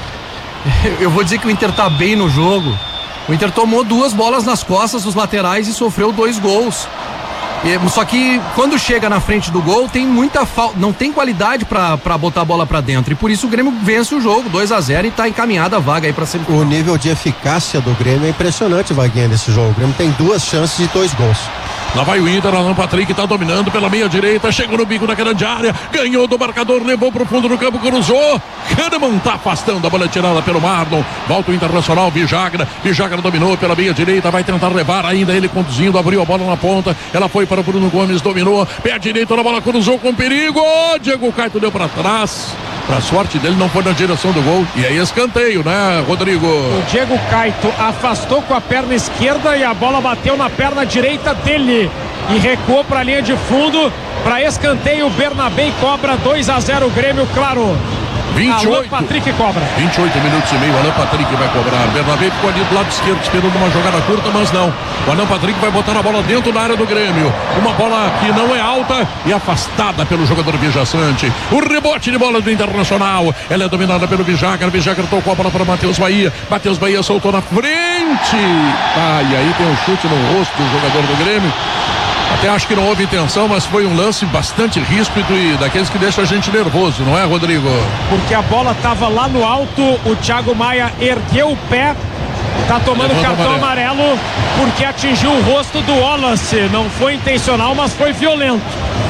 eu vou dizer que o Inter tá bem no jogo. O Inter tomou 2 bolas nas costas dos laterais e sofreu 2 gols. Só que quando chega na frente do gol tem muita falta, não tem qualidade pra botar a bola pra dentro, e por isso o Grêmio vence o jogo 2-0 e tá encaminhada a vaga aí pra semifinal. O nível de eficácia do Grêmio é impressionante, Vaguinha, nesse jogo. O Grêmio tem 2 chances e 2 gols. Lá vai o Inter, Alan Patrick tá dominando pela meia direita, chegou no bico da grande área, ganhou do marcador, levou pro fundo do campo, cruzou. Kahneman tá afastando, a bola tirada pelo Marlon. Volta o Internacional, Vijagra dominou pela meia direita, vai tentar levar ainda, ele conduzindo, abriu a bola na ponta, ela foi para o Bruno Gomes, dominou, pé direito na bola, cruzou com perigo. Diego Caito deu para trás. Pra sorte dele, não foi na direção do gol. E aí escanteio, né, Rodrigo? O Diego Caito afastou com a perna esquerda e a bola bateu na perna direita dele e recuou para a linha de fundo. Para escanteio, Bernabé cobra 2-0 Grêmio, claro. 28. Alan Patrick cobra. 28 minutos e meio, Alan Patrick vai cobrar. Bernabé ficou ali do lado esquerdo esperando uma jogada curta, mas não. O Alan Patrick vai botar a bola dentro da área do Grêmio. Uma bola que não é alta e afastada pelo jogador Vijaçante. O rebote de bola do Internacional. Ela é dominada pelo Vijagra. Vijagra tocou a bola para Matheus Bahia. Matheus Bahia soltou na frente. E aí tem um chute no rosto do jogador do Grêmio. Até acho que não houve intenção, mas foi um lance bastante ríspido e daqueles que deixam a gente nervoso, não é, Rodrigo? Porque a bola estava lá no alto, o Thiago Maia ergueu o pé, tá tomando cartão amarelo porque atingiu o rosto do Wallace. Não foi intencional, mas foi violento.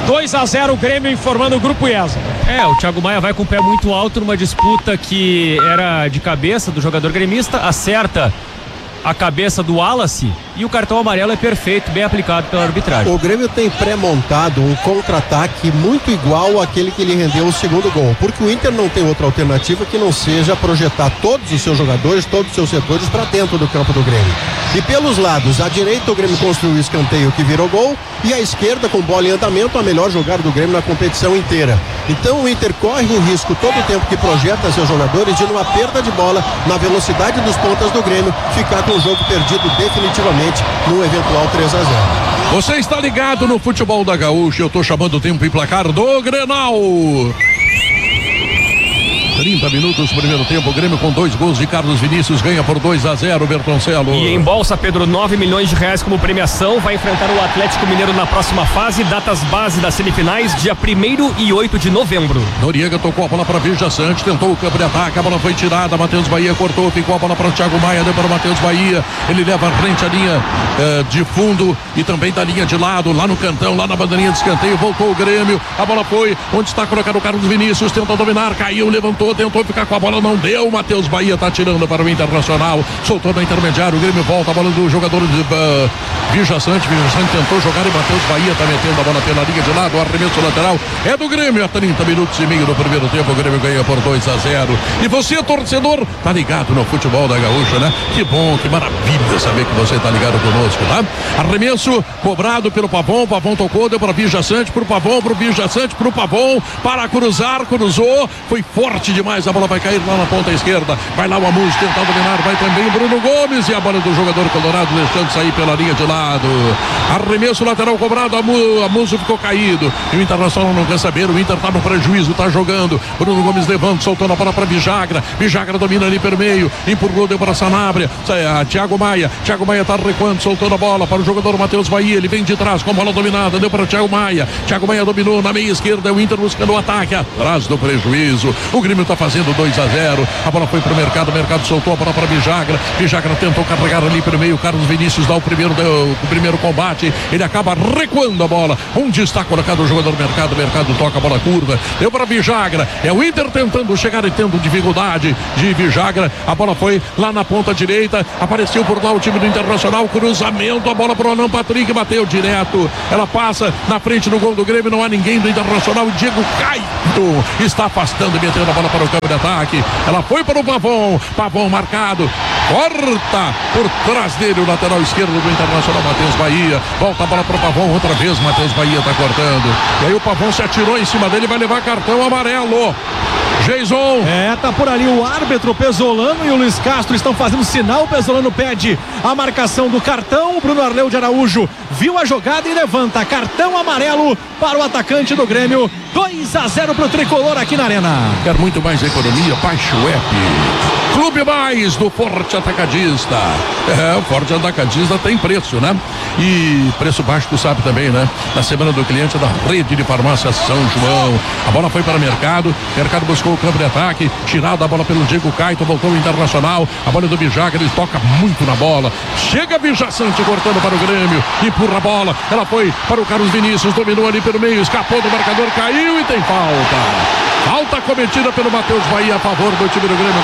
2-0 Grêmio, informando o Grupo IESA. O Thiago Maia vai com o pé muito alto numa disputa que era de cabeça do jogador gremista, acerta a cabeça do Wallace e o cartão amarelo é perfeito, bem aplicado pela arbitragem. O Grêmio tem pré-montado um contra-ataque muito igual àquele que lhe rendeu o segundo gol, porque o Inter não tem outra alternativa que não seja projetar todos os seus jogadores, todos os seus setores para dentro do campo do Grêmio. E pelos lados, à direita o Grêmio construiu o escanteio que virou gol, e à esquerda, com bola em andamento, a melhor jogada do Grêmio na competição inteira. Então o Inter corre o risco todo o tempo que projeta seus jogadores de, numa perda de bola, na velocidade dos pontas do Grêmio, ficar com o jogo perdido definitivamente no eventual 3-0. Você está ligado no futebol da Gaúcha, eu estou chamando o tempo e placar do Grenal. 30 minutos, primeiro tempo, o Grêmio com 2 gols de Carlos Vinícius, ganha por 2-0, Bertoncelo. E em bolsa, Pedro, 9 milhões de reais como premiação, vai enfrentar o Atlético Mineiro na próxima fase, datas base das semifinais, dia 1º e 8 de novembro. Noriega tocou a bola para Vija Sante, tentou o campo de ataque, a bola foi tirada, Matheus Bahia cortou, ficou a bola para o Thiago Maia, deu para o Matheus Bahia, ele leva à frente a linha de fundo e também da linha de lado, lá no cantão, lá na bandeirinha de escanteio, voltou o Grêmio, a bola foi, onde está colocado o Carlos Vinícius, tentou dominar, caiu, levantou, tentou ficar com a bola, não deu, Matheus Bahia está tirando para o Internacional, soltou no intermediário, o Grêmio volta, a bola do jogador de Vija Sante tentou jogar e Matheus Bahia está metendo a bola pela linha de lado, o arremesso lateral é do Grêmio, a 30 minutos e meio do primeiro tempo, o Grêmio ganha por 2-0. E você, torcedor, tá ligado no futebol da Gaúcha, né? Que bom, que maravilha saber que você tá ligado conosco, tá? Arremesso cobrado pelo Pavon, Pavon tocou, deu para Vija Sante, pro Pavon, pro Vija Sante, pro Pavon, para cruzar, cruzou, foi forte demais, a bola vai cair lá na ponta esquerda, vai lá o Amuso tentar dominar, vai também Bruno Gomes e a bola do jogador colorado deixando sair pela linha de lado. Arremesso lateral cobrado, Amuso ficou caído e o Internacional não quer saber, o Inter tá no prejuízo, tá jogando, Bruno Gomes levanta, soltou a bola para Vijagra domina ali pelo meio, empurrou, deu para Sanabria, Thiago Maia tá recuando, soltando a bola para o jogador Matheus Bahia, ele vem de trás com a bola dominada, deu para Thiago Maia dominou na meia esquerda, o Inter buscando o ataque, atrás do prejuízo, o Grêmio tá fazendo 2-0, a bola foi pro mercado soltou a bola para Vijagra tentou carregar ali pelo meio, Carlos Vinícius dá o primeiro combate, ele acaba recuando a bola, onde está colocado o jogador Mercado toca a bola curva, deu para Vijagra, é o Inter tentando chegar e tendo dificuldade de Vijagra, a bola foi lá na ponta direita, apareceu por lá o time do Internacional, cruzamento, a bola para o Alan Patrick, bateu direto, ela passa na frente do gol do Grêmio, não há ninguém do Internacional, o Diego Caito está afastando e metendo a bola para o campo de ataque, ela foi para o Pavon marcado, corta por trás dele o lateral esquerdo do Internacional, Matheus Bahia, volta a bola para o Pavon, outra vez Matheus Bahia está cortando, e aí o Pavon se atirou em cima dele, vai levar cartão amarelo. Jason. Tá por ali o árbitro Pesolano e o Luiz Castro estão fazendo sinal. O Pesolano pede a marcação do cartão. O Bruno Arleu de Araújo viu a jogada e levanta cartão amarelo para o atacante do Grêmio. 2-0 para o tricolor aqui na Arena. Quer muito mais economia? Baixe o app Clube Mais do Forte Atacadista. O Forte Atacadista tem preço, né? E preço baixo, tu sabe também, né? Na semana do cliente da rede de farmácia São João. A bola foi para o Mercado buscou o campo de ataque, tirada a bola pelo Diego Caito, voltou o Internacional, a bola do Vijagra, ele toca muito na bola, chega Vija Sante cortando para o Grêmio, empurra a bola, ela foi para o Carlos Vinícius, dominou ali pelo meio, escapou do marcador, caiu e tem falta cometida pelo Matheus Bahia a favor do time do Grêmio,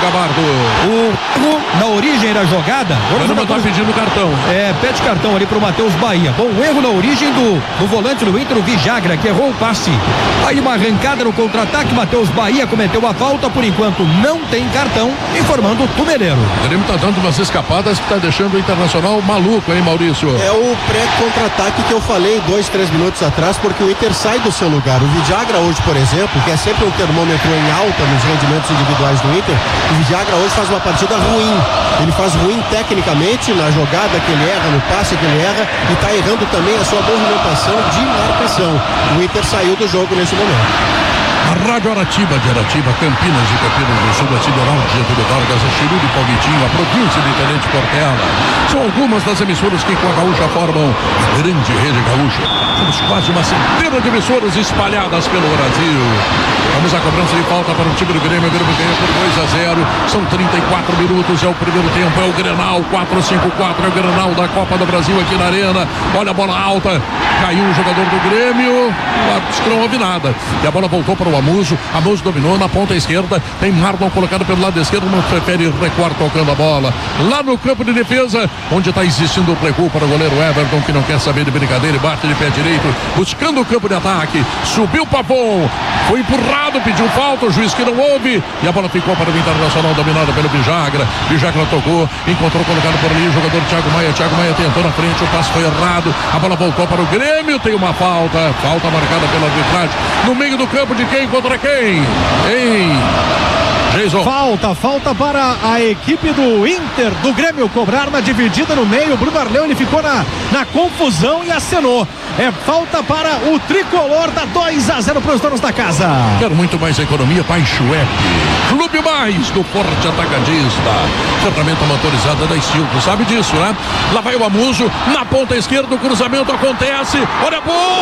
Gabardo. Na origem da jogada, o Grêmio tá pedindo cartão. Pede cartão ali pro Matheus Bahia. Bom, o erro na origem do volante do Inter, o Vijagra, que errou o passe. Aí uma arrancada no contra-ataque, Matheus Bahia cometeu a falta, por enquanto não tem cartão, informando o Tumeleiro. O Grêmio tá dando umas escapadas que tá deixando o Internacional maluco, hein, Maurício? É o pré-contra-ataque que eu falei 2-3 minutos atrás, porque o Inter sai do seu lugar. O Vijagra hoje, por exemplo, que é sempre um termômetro em alta nos rendimentos individuais do Inter, o Vijagra hoje faz uma partida ruim. Ele faz ruim tecnicamente na jogada que ele erra, no passe que ele erra, e está errando também a sua movimentação de marcação. O Inter saiu do jogo nesse momento. A Rádio Aratiba de Aratiba, Campinas e Campinas do Sul, a Sideral de Getúlio Vargas, a Chiru de Palmitinho, a província de Tenente Portela. São algumas das emissoras que com a Gaúcha formam a grande rede gaúcha. Temos quase uma centena de emissoras espalhadas pelo Brasil. Vamos à cobrança de falta para o time do Grêmio. O Grêmio ganha por 2-0. São 34 minutos, é o primeiro tempo, é o Grenal 4-5-4, é o Grenal da Copa do Brasil aqui na Arena. Olha a bola alta, caiu o jogador do Grêmio, não houve nada. E a bola voltou para o Amuso dominou na ponta esquerda, tem Marlon colocado pelo lado esquerdo, não prefere recuar tocando a bola lá no campo de defesa, onde está existindo o recuo para o goleiro Everton, que não quer saber de brincadeira, e bate de pé direito, buscando o campo de ataque, subiu o Pavon, foi empurrado, pediu falta, o juiz que não houve, e a bola ficou para o Internacional, dominada pelo Vijagra tocou, encontrou colocado por ali o jogador Thiago Maia tentou na frente, o passe foi errado, a bola voltou para o Grêmio, tem uma falta marcada pela arbitragem, no meio do campo de quem contra quem? Jason. Falta para a equipe do Inter, do Grêmio, cobrar na dividida no meio. O Bruno Arleu, ele ficou na confusão e acenou. É falta para o tricolor, dá 2-0 para os donos da casa. Quero muito mais economia, Paixuep. Clube Mais do Forte Atacadista. Ferramenta motorizada da Estilco, sabe disso, né? Lá vai o Amuso, na ponta esquerda o cruzamento acontece. Olha a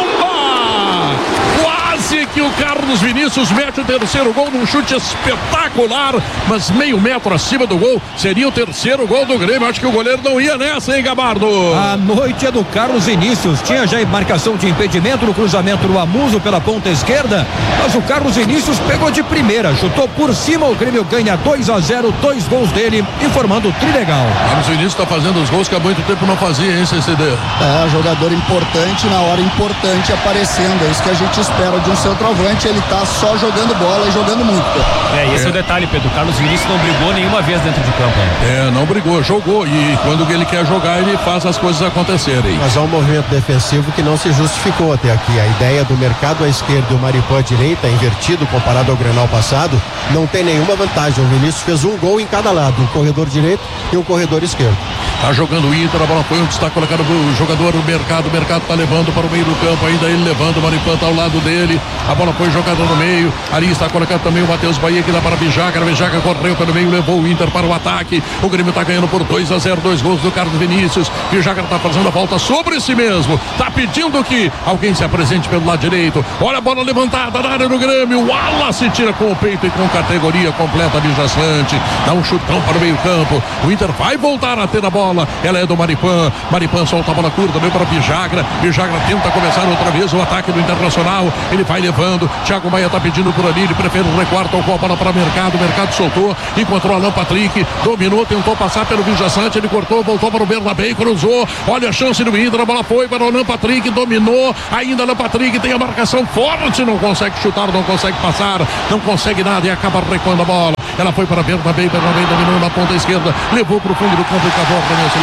bomba! Quase que o Carlos Vinícius mete o terceiro gol num chute espetacular, mas meio metro acima do gol. Seria o terceiro gol do Grêmio. Acho que o goleiro não ia nessa, hein, Gabardo? A noite é do Carlos Vinícius. Tinha já marcação de impedimento no cruzamento do Amuso pela ponta esquerda, mas o Carlos Vinícius pegou de primeira, chutou por cima. O Grêmio ganha 2-0, 2 gols dele, informando o Trilegal. Carlos Vinícius está fazendo os gols que há muito tempo não fazia, hein, CCD? Jogador importante na hora importante aparecendo. É isso que a gente espera de um centroavante. Ele tá só jogando bola e jogando muito. Esse é o detalhe, Pedro. O Carlos Vinícius não brigou nenhuma vez dentro de campo. Não brigou, jogou. E quando ele quer jogar, ele faz as coisas acontecerem. Mas há um movimento defensivo que não se justificou até aqui. A ideia do mercado à esquerda e o Maripã à direita, invertido comparado ao Grenal passado, não tem nenhuma vantagem. O Vinícius fez um gol em cada lado, um corredor direito e um corredor esquerdo. Tá jogando o Inter, a bola foi onde está colocado o jogador, o Mercado tá levando para o meio do campo, ainda ele levando, o Maripã tá ao lado dele, a bola foi jogada no meio, ali está colocado também o Matheus Bahia, que dá para Bijaca correu pelo meio, levou o Inter para o ataque, o Grêmio tá ganhando por 2-0, 2 gols do Carlos Vinícius, Bijaca tá fazendo a volta sobre si mesmo, tá pedindo que alguém se apresente pelo lado direito, olha a bola levantada na área do Grêmio, o Wallace tira com o peito e com categoria completa, Bijaçante, dá um chutão para o meio campo, o Inter vai voltar a ter a bola, ela é do Maripã solta a bola curta, veio para Bijagra tenta começar outra vez o ataque do Internacional, ele vai levando, Thiago Maia tá pedindo por ali, ele prefere recuar, tocou a bola para Mercado soltou, encontrou Alan Patrick, dominou, tentou passar pelo Bijaçante, ele cortou, voltou para o Bernabé, cruzou, olha a chance do Inter, a bola foi para o Alan Patrick, dominou, ainda Alan Patrick tem a marcação forte, não consegue chutar, não consegue passar, não consegue nada e acaba recuando a bola, ela foi para Bernabé dominou na ponta esquerda, levou para o fundo do campo e cavou arremesso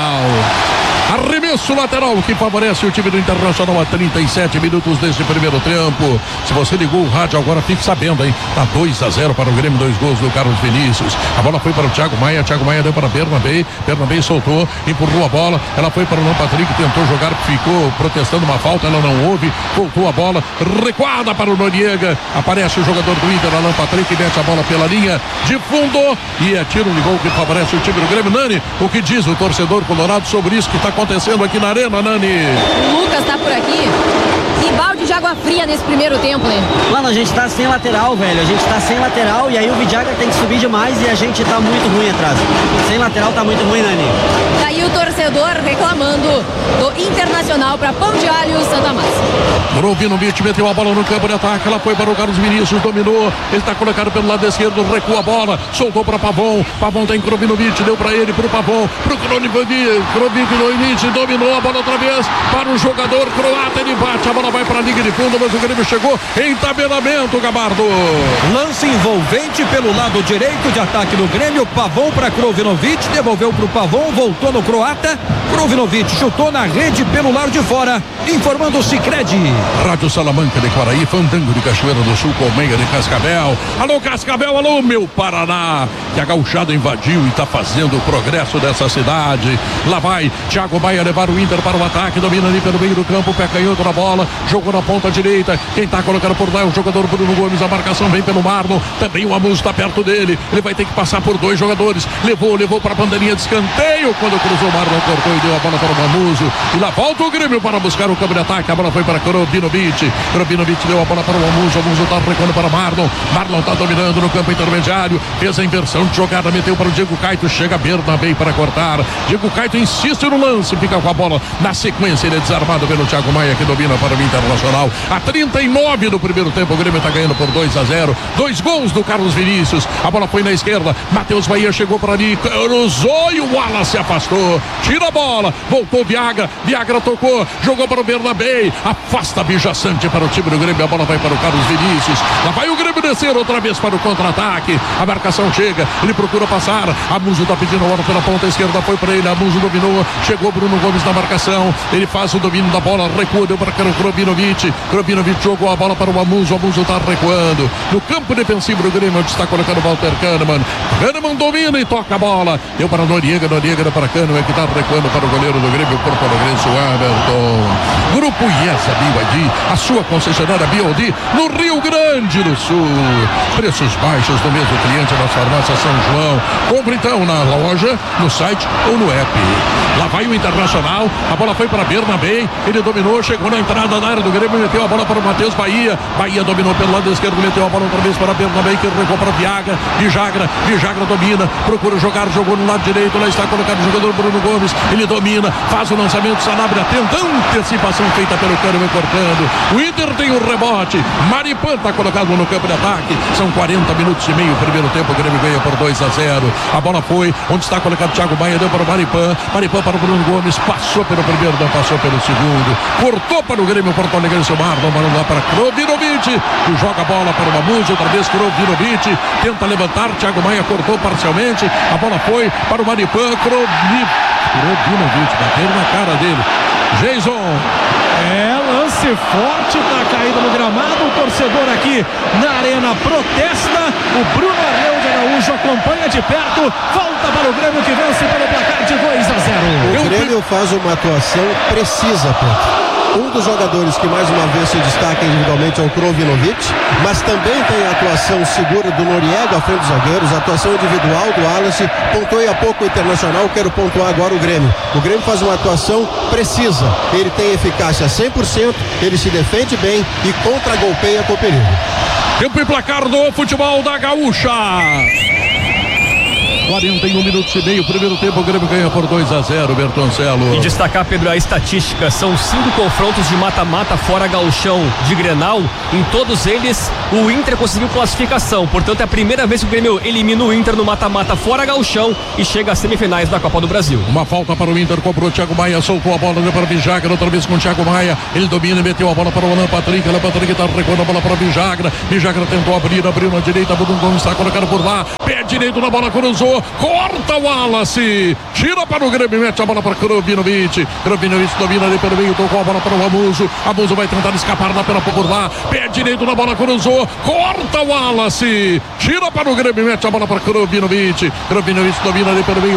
lateral que favorece o time do Internacional a 37 minutos deste primeiro tempo. Se você ligou o rádio agora, fique sabendo, hein? Tá 2-0 para o Grêmio, 2 gols do Carlos Vinícius. A bola foi para o Thiago Maia deu para Bernabé soltou, empurrou a bola, ela foi para o Alan Patrick, tentou jogar, ficou protestando uma falta, ela não houve, voltou a bola, recuada para o Noriega, aparece o jogador do Inter, Alan Patrick, mete a bola pela linha de fundo e é tiro de gol que favorece o time do Grêmio. Nani, o que diz o torcedor colorado sobre isso que está acontecendo aqui na arena, Nani? O Lucas tá por aqui. E balde de água fria nesse primeiro tempo, né? Mano, a gente tá sem lateral, velho. A gente tá sem lateral e aí o Vidiaga tem que subir demais e a gente tá muito ruim atrás. Sem lateral tá muito ruim, Nani. Daí o torcedor reclamando do Internacional para Pão de Alho Santa Massa. Krovinovic meteu a bola no campo de ataque, ela foi para o Carlos Vinícius, dominou, ele tá colocado pelo lado esquerdo, recua a bola, soltou para Pavon tem Krovinovic, deu para ele, pro Pavon, pro Krovinovic, dominou a bola outra vez para o jogador croata, ele bate, a bola vai para a linha de fundo, mas o Grêmio chegou em tabelamento, Gabardo. Lance envolvente pelo lado direito de ataque do Grêmio, Pavon para Krovinovic, devolveu pro Pavon, voltou no croata, Krovinovic chutou na rede pelo lado de fora, informando o Sicredi. Rádio Salamanca de Quaraí, Fandango de Cachoeira do Sul, Colmeia de Cascavel. Alô Cascavel, alô meu Paraná, que a gauchada invadiu e está fazendo o progresso dessa cidade. Lá vai Thiago Maia levar o Inter para o ataque, domina ali pelo meio do campo, pé canhoto na bola, jogou na ponta direita, quem está colocando por lá é o jogador Bruno Gomes, a marcação vem pelo Marlon, também o Amuso está perto dele, ele vai ter que passar por 2 jogadores, levou para a bandeirinha de escanteio, quando cruzou o Marlon, cortou e deu a bola para o Amuso, e lá volta o Grêmio para buscar o campo de ataque, a bola foi para Krovinovic deu a bola para o Amuso está recuando para Marlon está dominando no campo intermediário, fez a inversão de jogada, meteu para o Diego Caito, chega Bernabé para cortar, Diego Caito insiste no lance, fica com a bola na sequência, ele é desarmado pelo Thiago Maia, que domina para o Internacional, a 39 do primeiro tempo, o Grêmio está ganhando por 2-0, 2 gols do Carlos Vinícius, a bola foi na esquerda, Matheus Bahia chegou por ali, cruzou e o Wallace se afastou, tira a bola, voltou Viagra tocou, jogou para o Bernabé, afasta Bijaçante para o time do Grêmio, a bola vai para o Carlos Vinícius, lá vai o Grêmio descer outra vez para o contra-ataque, a marcação chega, ele procura passar, Amuso está pedindo a bola pela ponta esquerda, foi para ele, Amuso dominou, chegou Bruno Gomes Gomes na marcação, ele faz o domínio da bola, recua, deu para Krobinovic jogou a bola para o Amuso está recuando, no campo defensivo do Grêmio, onde está colocando o Walter Kahneman domina e toca a bola, deu para Noriega deu para Kahneman, que está recuando para o goleiro do Grêmio, Porto Alegrense, o Everton. Grupo IESA BYD, a sua concessionária BYD no Rio Grande do Sul, preços baixos do mesmo cliente das farmácias São João. Compre então na loja, no site ou no app. Lá vai o Internacional, a bola foi para Bernabé, ele dominou, chegou na entrada da área do Grêmio, meteu a bola para o Matheus Bahia dominou pelo lado esquerdo, meteu a bola outra vez para Bernabé, que recuou para Vijagra domina, procura jogar, jogou no lado direito, lá está colocado o jogador Bruno Gomes, ele domina, faz o lançamento, Sanabria tenta, antecipação feita pelo Kahneman cortando, o Inter tem o rebote, Maripan está colocado no campo de ataque, são 40 minutos e meio, primeiro tempo, o Grêmio ganha por 2-0, a bola foi, onde está colocado Thiago Maia, deu para o Maripan para o Bruno Gomes, passou pelo primeiro, não passou pelo segundo, cortou para o Grêmio, Porto Alegre, o Marlon, lá para Krobinovic, que joga a bola para o Mamuz, outra vez Krobinovic, tenta levantar, Thiago Maia cortou parcialmente, a bola foi para o Maripan, Krobinovic, bateu na cara dele, Jason. Lance forte na caída no gramado, o torcedor aqui na arena protesta, o Bruno Arleu de Araújo acompanha de perto, volta para o Grêmio que vence pelo placar de 2-0. O Grêmio faz uma atuação precisa, Pedro. Um dos jogadores que mais uma vez se destaca individualmente é o Krobinovic, mas também tem a atuação segura do Noriega à frente dos zagueiros, a atuação individual do Wallace. Pontuei há pouco o Internacional, quero pontuar agora o Grêmio. O Grêmio faz uma atuação precisa, ele tem eficácia 100%, ele se defende bem e contra-golpeia com perigo. Tempo e placar do futebol da Gaúcha. 41 minutos e meio, primeiro tempo, o Grêmio ganha por 2-0, Bertoncelo. E destacar, Pedro, a estatística, são 5 confrontos de mata-mata fora gauchão de Grenal, em todos eles o Inter conseguiu classificação, portanto é a primeira vez que o Grêmio elimina o Inter no mata-mata fora gauchão e chega às semifinais da Copa do Brasil. Uma falta para o Inter, cobrou o Thiago Maia, soltou a bola, deu para o Vijagra, outra vez com o Thiago Maia, ele domina e meteu a bola para o Alan Patrick está recuando a bola para o Vijagra tentou abriu na direita, Bruno Gomes está colocando por lá, pé direito na bola, cruzou, corta o Wallace, tira para o Grêmio, mete a bola para Krobinovic domina ali pelo meio, tocou a bola para o Amuso vai tentar escapar lá por lá, pé direito na bola, cruzou, corta o Wallace, tira para o Grêmio, mete a bola para Krobinovic domina ali pelo meio,